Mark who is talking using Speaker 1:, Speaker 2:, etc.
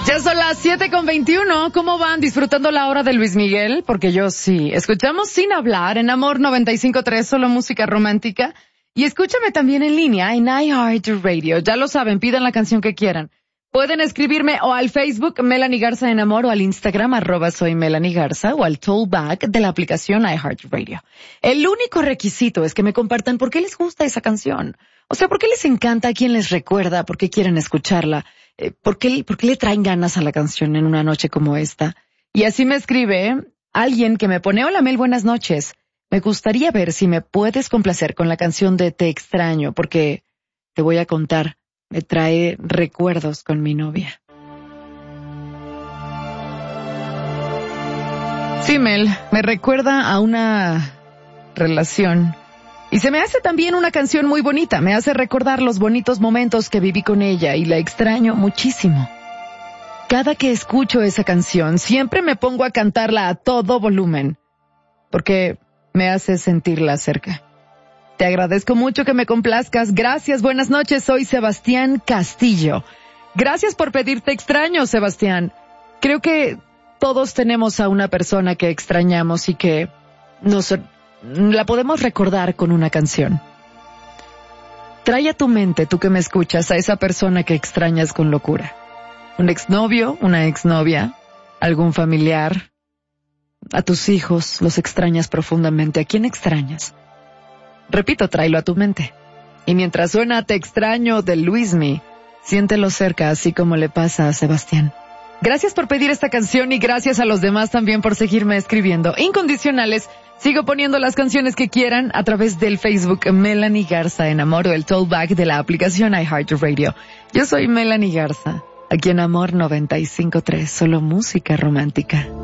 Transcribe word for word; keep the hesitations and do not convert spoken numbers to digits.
Speaker 1: Ya son las siete con veintiuno. ¿Cómo van? ¿Disfrutando la hora de Luis Miguel? Porque yo sí. Escuchamos Sin Hablar en Amor noventa y cinco punto tres, solo música romántica. Y escúchame también en línea en iHeartRadio. Ya lo saben, pidan la canción que quieran. Pueden escribirme o al Facebook Melanie Garza en Amor o al Instagram arroba soy Melanie Garza o al tollback de la aplicación iHeartRadio. El único requisito es que me compartan por qué les gusta esa canción. O sea, por qué les encanta, a quién les recuerda, por qué quieren escucharla, eh, por qué, por qué le traen ganas a la canción en una noche como esta. Y así me escribe alguien que me pone: hola Mel, buenas noches. Me gustaría ver si me puedes complacer con la canción de Te Extraño, porque te voy a contar. Me trae recuerdos con mi novia. Sí, Mel, me recuerda a una relación. Y se me hace también una canción muy bonita. Me hace recordar los bonitos momentos que viví con ella y la extraño muchísimo. Cada que escucho esa canción, siempre me pongo a cantarla a todo volumen, porque me hace sentirla cerca. Te agradezco mucho que me complazcas. Gracias, buenas noches. Soy Sebastián Castillo. Gracias por pedir Te Extraño, Sebastián. Creo que todos tenemos a una persona que extrañamos y que nos la podemos recordar con una canción. Trae a tu mente, tú que me escuchas, a esa persona que extrañas con locura. Un exnovio, una exnovia, algún familiar, a tus hijos, los extrañas profundamente. ¿A quién extrañas? Repito, tráelo a tu mente. Y mientras suena Te Extraño de Luismi, siéntelo cerca, así como le pasa a Sebastián. Gracias por pedir esta canción y gracias a los demás también por seguirme escribiendo. Incondicionales, sigo poniendo las canciones que quieran a través del Facebook Melanie Garza en Amor o el tollback de la aplicación iHeartRadio. Yo soy Melanie Garza, aquí en Amor noventa y cinco punto tres, solo música romántica.